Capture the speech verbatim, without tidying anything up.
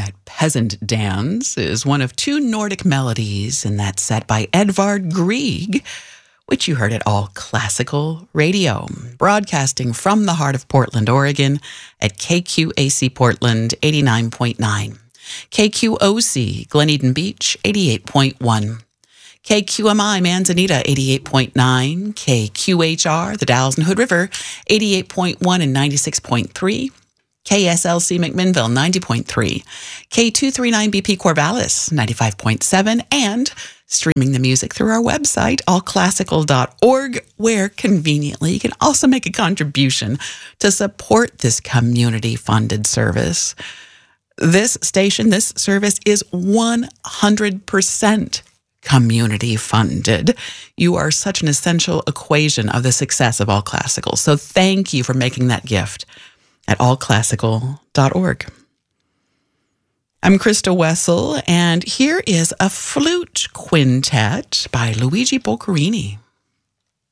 That peasant dance is one of two Nordic melodies in that set by Edvard Grieg, which you heard at All Classical Radio, broadcasting from the heart of Portland, Oregon at K Q A C Portland eighty-nine point nine, K Q O C Glen Eden Beach eighty-eight point one, K Q M I Manzanita eighty-eight point nine, K Q H R The Dalles and Hood River eighty-eight point one and ninety-six point three, K S L C McMinnville ninety point three, K two thirty-nine B P Corvallis ninety-five point seven, and streaming the music through our website, all classical dot org, where conveniently you can also make a contribution to support this community-funded service. This station, this service is one hundred percent community funded. You are such an essential equation of the success of All Classical. So thank you for making that gift at all classical dot org. I'm Krista Wessel, and here is a flute quintet by Luigi Boccherini.